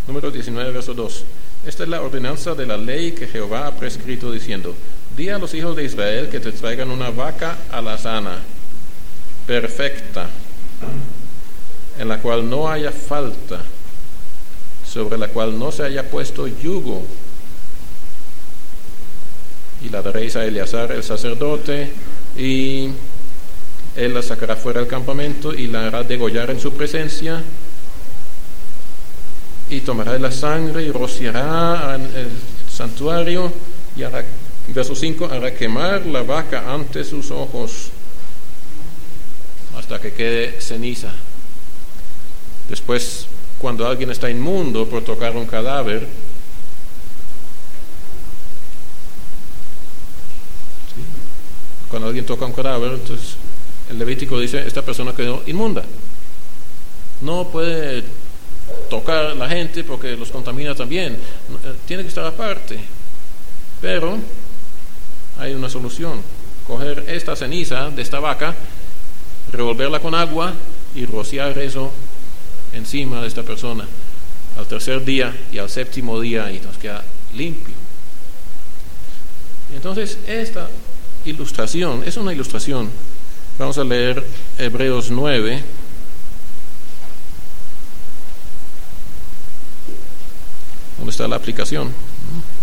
Número 19, verso 2. Esta es la ordenanza de la ley que Jehová ha prescrito diciendo: di a los hijos de Israel que te traigan una vaca alazana, perfecta, en la cual no haya falta, sobre la cual no se haya puesto yugo, y la daréis a Eleazar el sacerdote, y él la sacará fuera del campamento y la hará degollar en su presencia, y tomará la sangre y rociará en el santuario, y hará, verso 5, hará quemar la vaca ante sus ojos hasta que quede ceniza. Después, cuando alguien está inmundo por tocar un cadáver, cuando alguien toca un cadáver, entonces el Levítico dice: esta persona quedó inmunda, no puede tocar a la gente porque los contamina también, tiene que estar aparte. Pero hay una solución: coger esta ceniza de esta vaca, revolverla con agua y rociar eso encima de esta persona al tercer día y al séptimo día, y nos queda limpio. Entonces esta ilustración es una ilustración. Vamos a leer Hebreos 9, ¿dónde está la aplicación?